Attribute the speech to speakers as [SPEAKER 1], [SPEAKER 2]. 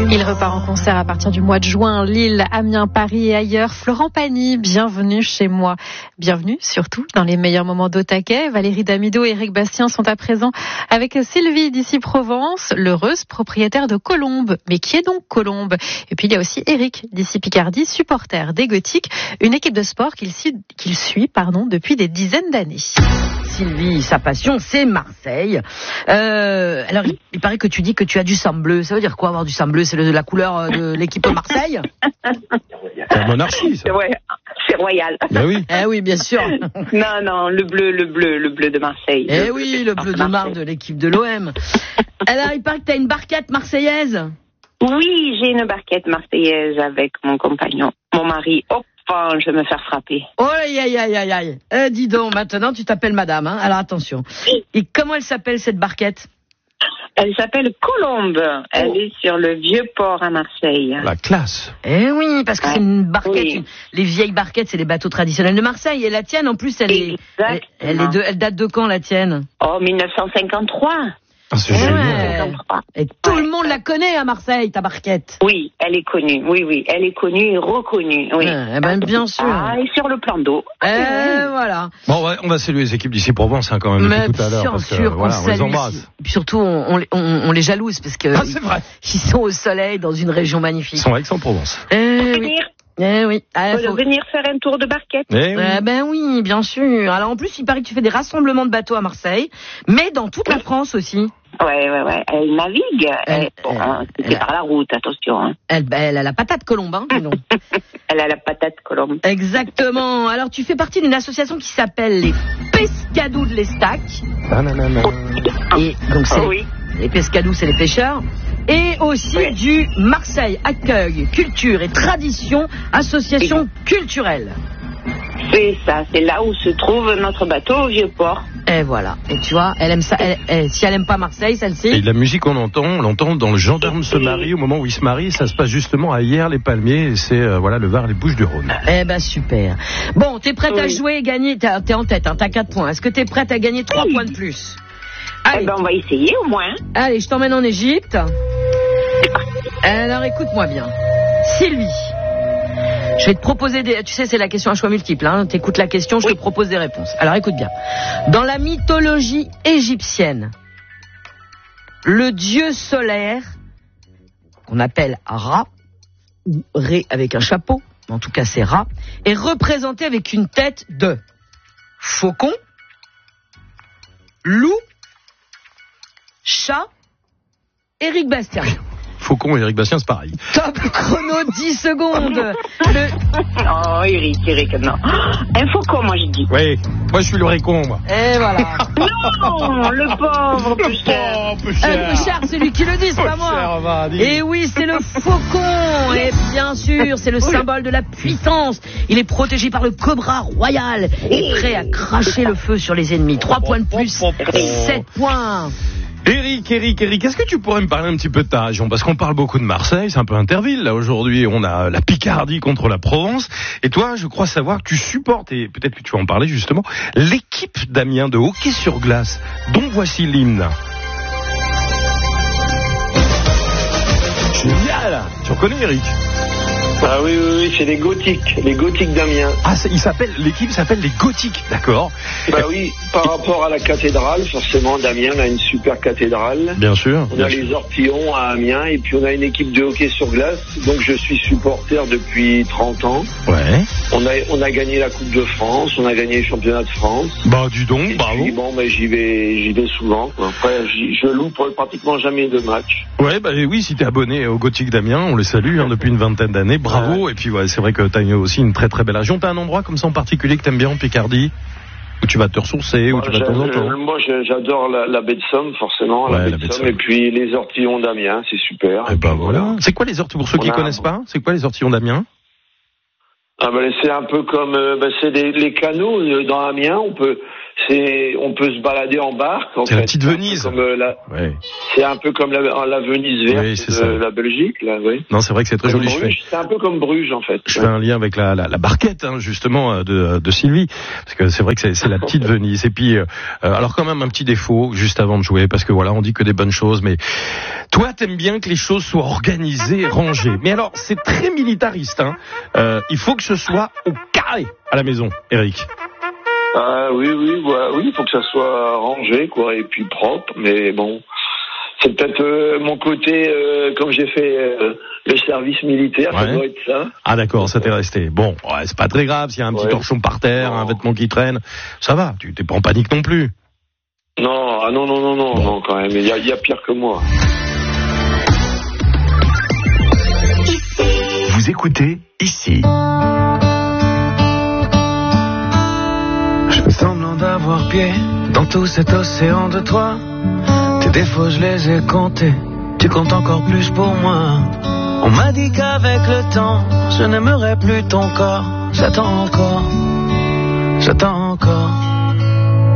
[SPEAKER 1] Il repart en concert à partir du mois de juin, Lille, Amiens, Paris et ailleurs. Florent Pagny, bienvenue chez moi. Bienvenue surtout dans les meilleurs moments d'Au Taquet. Valérie Damido et Éric Bastien sont à présent avec Sylvie d'ici Provence, l'heureuse propriétaire de Colombe. Mais qui est donc Colombe? Et puis il y a aussi Éric d'ici Picardie, supporter des Gothiques, une équipe de sport qu'il suit depuis des dizaines d'années.
[SPEAKER 2] Sylvie, sa passion, c'est Marseille. Alors, il paraît que tu dis que tu as du sang bleu. Ça veut dire quoi, avoir du sang bleu? C'est la couleur de l'équipe de Marseille?
[SPEAKER 3] C'est la monarchie, ça.
[SPEAKER 4] Ouais, c'est royal.
[SPEAKER 3] Ben oui.
[SPEAKER 2] Eh oui, bien sûr.
[SPEAKER 4] Non, le bleu de Marseille.
[SPEAKER 2] Eh oui, le bleu de Marseille de l'équipe de l'OM. Alors, il paraît que tu as une barquette marseillaise.
[SPEAKER 4] Oui, j'ai une barquette marseillaise avec mon compagnon, mon mari. Enfin, je vais me faire frapper.
[SPEAKER 2] Oh, aïe. Dis donc, maintenant, tu t'appelles madame, hein. Alors, attention. Et comment elle s'appelle, cette barquette?
[SPEAKER 4] Elle s'appelle Colombe. Elle est sur le Vieux-Port à Marseille.
[SPEAKER 3] La classe.
[SPEAKER 2] Eh oui, parce que c'est une barquette.
[SPEAKER 4] Oui.
[SPEAKER 2] Les vieilles barquettes, c'est les bateaux traditionnels de Marseille. Et la tienne, en plus, elle date de quand, la tienne?
[SPEAKER 4] Oh, 1953.
[SPEAKER 3] Ah, c'est
[SPEAKER 2] Eh
[SPEAKER 3] génial.
[SPEAKER 2] ouais. Et tout le monde la connaît à Marseille, ta barquette.
[SPEAKER 4] Oui, elle est connue. Oui, elle est connue et reconnue. Oui.
[SPEAKER 2] Eh ben, bien sûr.
[SPEAKER 4] Et sur le plan d'eau.
[SPEAKER 2] Voilà.
[SPEAKER 3] Bon, on va saluer les équipes d'ici Provence, quand même,
[SPEAKER 2] Mais
[SPEAKER 3] depuis tout à l'heure.
[SPEAKER 2] bien
[SPEAKER 3] Parce que,
[SPEAKER 2] sûr,
[SPEAKER 3] voilà, on les
[SPEAKER 2] salue.
[SPEAKER 3] embrasse.
[SPEAKER 2] Et puis surtout, on les jalouse parce que
[SPEAKER 3] C'est vrai.
[SPEAKER 2] ils sont au soleil dans une région magnifique.
[SPEAKER 3] Ils sont à Aix-en-Provence.
[SPEAKER 4] Venir faire un tour de barquette.
[SPEAKER 3] Eh oui.
[SPEAKER 2] Ben oui, bien sûr. Alors en plus, il paraît que tu fais des rassemblements de bateaux à Marseille, mais dans toute la France aussi.
[SPEAKER 4] Ouais. Elle navigue. C'est par la route, attention. Hein.
[SPEAKER 2] Elle a la patate Colombe, hein, dis donc.
[SPEAKER 4] Elle a la patate Colombe.
[SPEAKER 2] Exactement. Alors tu fais partie d'une association qui s'appelle les Pescadous de l'Estac. Et donc les Pescadous, c'est les pêcheurs. Et aussi du Marseille Accueil, Culture et Tradition, association culturelle.
[SPEAKER 4] C'est ça, c'est là où se trouve notre bateau au Vieux-Port.
[SPEAKER 2] Et voilà. Et tu vois, elle aime ça. Si elle aime pas Marseille, celle-ci.
[SPEAKER 3] Et la musique, on l'entend dans Le Gendarme se marie, au moment où il se marie. Ça se passe justement à Hyères-les-Palmiers. Et c'est, le Var, les Bouches-du-Rhône.
[SPEAKER 2] Eh ben, super. Bon, t'es prête à jouer et gagner. T'es en tête, hein, t'as 4 points. Est-ce que t'es prête à gagner 3 points de plus? Allez.
[SPEAKER 4] Eh ben, on va essayer au moins.
[SPEAKER 2] Allez, je t'emmène en Égypte. Alors, écoute-moi bien. Sylvie. Je vais te proposer tu sais, c'est la question à choix multiple, hein. T'écoutes la question, je te propose des réponses. Alors, écoute bien. Dans la mythologie égyptienne, le dieu solaire, qu'on appelle Ra, ou Ré avec un chapeau, en tout cas c'est Ra, est représenté avec une tête de faucon, loup, chat, Éric Bastien.
[SPEAKER 3] Faucon et Éric Bastien, c'est pareil.
[SPEAKER 2] Top chrono, 10 secondes.
[SPEAKER 4] Oh, Eric, non. Un faucon, moi, je dis.
[SPEAKER 3] Oui, moi je suis le récon, moi.
[SPEAKER 2] Et voilà.
[SPEAKER 4] Non, le pauvre, peu cher.
[SPEAKER 3] Peu
[SPEAKER 2] Peu cher, c'est lui qui le dit, c'est pas moi. Et oui, c'est le faucon. Et bien sûr, c'est le symbole de la puissance. Il est protégé par le cobra royal et prêt à cracher le feu sur les ennemis. 3 points de plus, 7 points.
[SPEAKER 3] Eric, est-ce que tu pourrais me parler un petit peu de ta région? Parce qu'on parle beaucoup de Marseille, c'est un peu Interville. Là, aujourd'hui, on a la Picardie contre la Provence. Et toi, je crois savoir que tu supportes, et peut-être que tu vas en parler justement, l'équipe d'Amiens de hockey sur glace, dont voici l'hymne. Génial! Tu reconnais, Eric?
[SPEAKER 5] Ah oui, c'est les Gothiques d'Amiens.
[SPEAKER 3] Ah, l'équipe s'appelle les Gothiques, d'accord.
[SPEAKER 5] Bah oui, par rapport à la cathédrale, forcément, d'Amiens, on a une super cathédrale.
[SPEAKER 3] Bien sûr.
[SPEAKER 5] On a les Ortillons à Amiens, et puis on a une équipe de hockey sur glace, donc je suis supporter depuis 30 ans.
[SPEAKER 3] Ouais.
[SPEAKER 5] On a gagné la Coupe de France, on a gagné le championnat de France.
[SPEAKER 3] Bah, dis donc,
[SPEAKER 5] Et
[SPEAKER 3] bravo.
[SPEAKER 5] puis, bon, j'y vais souvent, quoi. Après, je loupe pratiquement jamais de match.
[SPEAKER 3] Ouais, bah oui, si t'es abonné aux Gothiques d'Amiens, on les salue, depuis une vingtaine d'années. Bravo. Ouais. Et puis, c'est vrai que t'as aussi une très très belle région. T'as un endroit comme ça en particulier que t'aimes bien en Picardie? Où tu vas te ressourcer, où tu vas de temps en temps?
[SPEAKER 5] Moi, j'adore la baie de Somme, forcément, la baie de Somme. Et puis les Ortillons d'Amiens, c'est super.
[SPEAKER 3] Et ben voilà. C'est quoi les Ortillons, pour ceux qui connaissent pas? C'est quoi les Ortillons d'Amiens?
[SPEAKER 5] Ah ben, c'est un peu comme, c'est les canaux dans Amiens. on peut se balader en barque.
[SPEAKER 3] C'est la petite Venise.
[SPEAKER 5] C'est un peu comme la Venise verte de la Belgique, là, oui.
[SPEAKER 3] Non, c'est vrai que c'est très joli.
[SPEAKER 5] C'est un peu comme Bruges, en fait.
[SPEAKER 3] Je fais un lien avec la barquette, hein, justement, de Sylvie. Parce que c'est vrai que c'est la petite Venise. Et puis, alors quand même un petit défaut, juste avant de jouer, parce que voilà, on dit que des bonnes choses, mais toi, t'aimes bien que les choses soient organisées, rangées. Mais alors, c'est très militariste, hein. Il faut que ce soit au carré à la maison, Eric.
[SPEAKER 5] Ah oui, il faut que ça soit rangé, quoi, et puis propre, mais bon, c'est peut-être mon côté, comme j'ai fait le service militaire, ça doit être ça.
[SPEAKER 3] Ah d'accord, ça t'est resté. Bon, c'est pas très grave, s'il y a un petit torchon par terre, un vêtement qui traîne, ça va, tu t'es pas en panique non plus.
[SPEAKER 5] Non, non, quand même, il y a pire que moi.
[SPEAKER 6] Vous écoutez ici. Je fais semblant d'avoir pied dans tout cet océan de toi. Tes défauts je les ai comptés, tu comptes encore plus pour moi. On m'a dit qu'avec le temps je n'aimerais plus ton corps. J'attends encore